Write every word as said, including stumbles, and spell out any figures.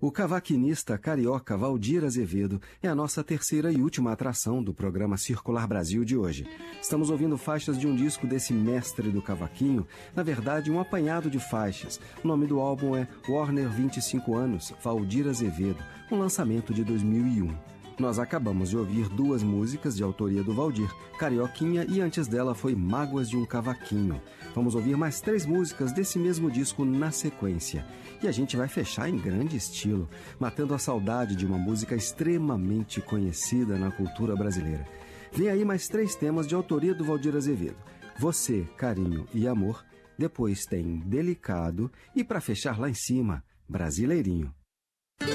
O cavaquinista carioca Valdir Azevedo é a nossa terceira e última atração do programa Circular Brasil de hoje. Estamos ouvindo faixas de um disco desse mestre do cavaquinho, na verdade um apanhado de faixas. O nome do álbum é Warner vinte e cinco anos, Valdir Azevedo, um lançamento de dois mil e um. Nós acabamos de ouvir duas músicas de autoria do Valdir, Carioquinha, e antes dela foi Mágoas de um Cavaquinho. Vamos ouvir mais três músicas desse mesmo disco na sequência. E a gente vai fechar em grande estilo, matando a saudade de uma música extremamente conhecida na cultura brasileira. Vem aí mais três temas de autoria do Valdir Azevedo. Você, Carinho e Amor. Depois tem Delicado e, para fechar lá em cima, Brasileirinho.